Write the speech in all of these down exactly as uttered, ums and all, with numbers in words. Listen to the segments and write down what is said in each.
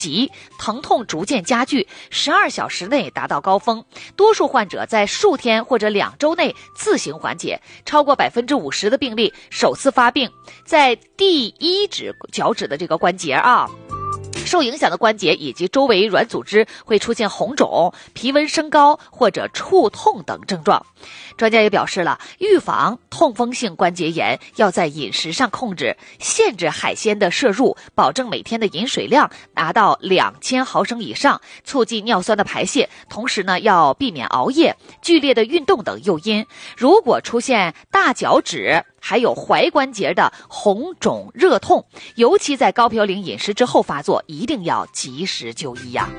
急，疼痛逐渐加剧，十二小时内达到高峰。多数患者在数天或者两周内自行缓解，超过百分之五十的病例首次发病在第一指脚趾的这个关节啊。受影响的关节以及周围软组织会出现红肿、皮温升高或者触痛等症状。专家也表示了，预防痛风性关节炎要在饮食上控制，限制海鲜的摄入，保证每天的饮水量达到两千毫升以上，促进尿酸的排泄。同时呢，要避免熬夜、剧烈的运动等诱因。如果出现大脚趾还有踝关节的红肿热痛，尤其在高嘌呤饮食之后发作，一定要及时就医呀。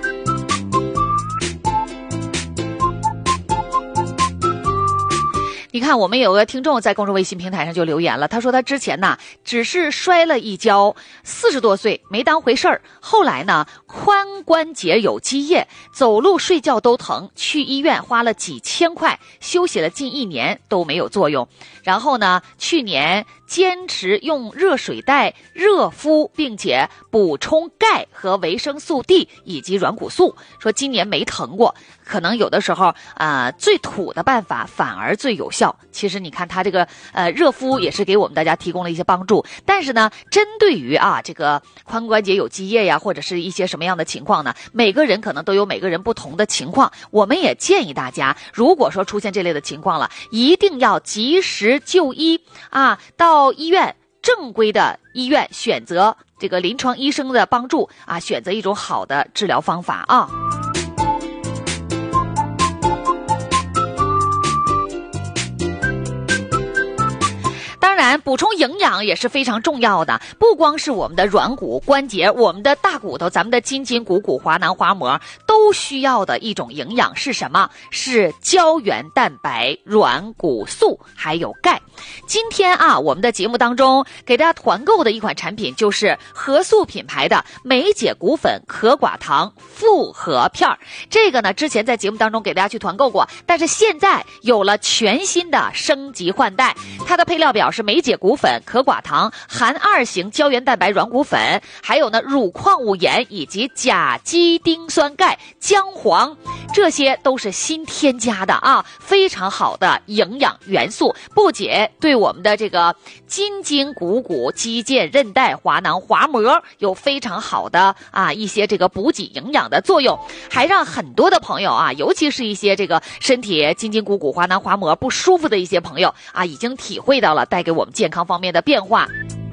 你看，我们有个听众在公众微信平台上就留言了，他说他之前呢只是摔了一跤，四十多岁没当回事儿，后来呢髋关节有积液，走路睡觉都疼，去医院花了几千块，休息了近一年都没有作用。然后呢，去年坚持用热水袋热敷，并且补充钙和维生素 D 以及软骨素，说今年没疼过。可能有的时候啊、呃，最土的办法反而最有效。其实你看他这个呃热敷也是给我们大家提供了一些帮助，但是呢，针对于啊这个髋关节有积液呀，或者是一些什么样的情况呢，每个人可能都有每个人不同的情况。我们也建议大家，如果说出现这类的情况了，一定要及时就医啊，到医院正规的医院选择这个临床医生的帮助啊，选择一种好的治疗方法啊。当然，补充营养也是非常重要的，不光是我们的软骨关节，我们的大骨头，咱们的筋筋骨骨、滑囊滑膜都需要的一种营养是什么？是胶原蛋白、软骨素还有钙。今天啊，我们的节目当中给大家团购的一款产品就是和素品牌的美解骨粉可寡糖复合片。这个呢，之前在节目当中给大家去团购过，但是现在有了全新的升级换代。它的配料表是美解骨粉、可寡糖、含二型胶原蛋白软骨粉，还有呢乳矿物盐以及甲基丁酸钙、姜黄，这些都是新添加的啊，非常好的营养元素，不仅对我们的这个筋筋骨骨、肌腱、韧带、滑囊滑膜有非常好的啊一些这个补给营养的作用，还让很多的朋友啊，尤其是一些这个身体筋筋骨骨、滑囊滑膜不舒服的一些朋友啊，已经体会到了带给我们健康方面的变化。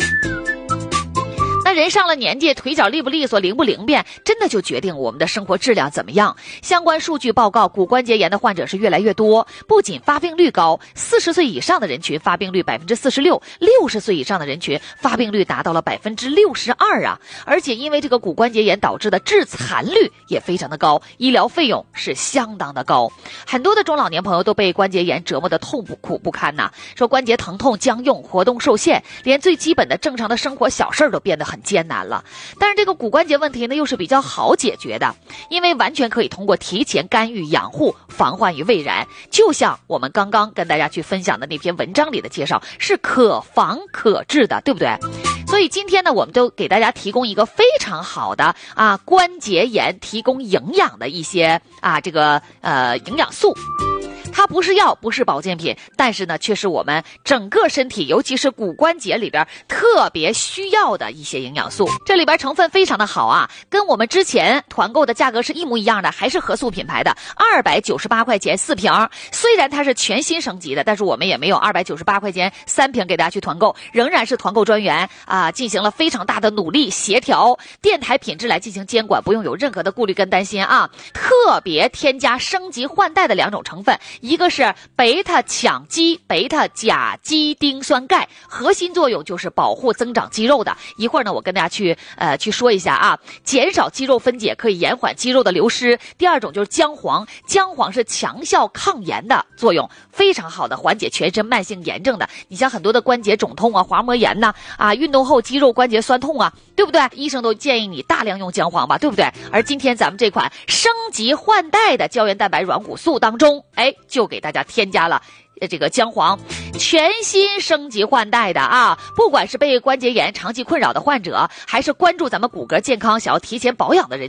那人上了年纪，腿脚利不利索、灵不灵便，真的就决定我们的生活质量怎么样。相关数据报告，骨关节炎的患者是越来越多，不仅发病率高，四十岁以上的人群发病率百分之四十六，六十岁以上的人群发病率达到了百分之六十二啊！而且因为这个骨关节炎导致的致残率也非常的高，医疗费用是相当的高。很多的中老年朋友都被关节炎折磨得痛苦不堪呐、啊，说关节疼痛、僵硬、活动受限，连最基本的正常的生活小事都变得很艰难了。但是这个骨关节问题呢，又是比较好解决的，因为完全可以通过提前干预养护，防患于未然。就像我们刚刚跟大家去分享的那篇文章里的介绍，是可防可治的，对不对？所以今天呢，我们就给大家提供一个非常好的啊关节炎提供营养的一些啊这个呃营养素。它不是药，不是保健品，但是呢，却是我们整个身体，尤其是骨关节里边特别需要的一些营养素。这里边成分非常的好啊，跟我们之前团购的价格是一模一样的，还是和素品牌的，二百九十八块钱四瓶。虽然它是全新升级的，但是我们也没有二百九十八块钱三瓶给大家去团购，仍然是团购专员啊进行了非常大的努力协调，电台品质来进行监管，不用有任何的顾虑跟担心啊。特别添加升级换代的两种成分。一个是贝塔羟基、贝塔甲基丁酸钙，核心作用就是保护增长肌肉的。一会儿呢，我跟大家去呃去说一下啊，减少肌肉分解，可以延缓肌肉的流失。第二种就是姜黄，姜黄是强效抗炎的作用，非常好的缓解全身慢性炎症的。你像很多的关节肿痛啊、滑膜炎呐、啊、运动后肌肉关节酸痛啊，对不对？医生都建议你大量用姜黄吧，对不对？而今天咱们这款升级换代的胶原蛋白软骨素当中，哎，就给大家添加了这个姜黄，全新升级换代的啊！不管是被关节炎长期困扰的患者，还是关注咱们骨骼健康想要提前保养的人。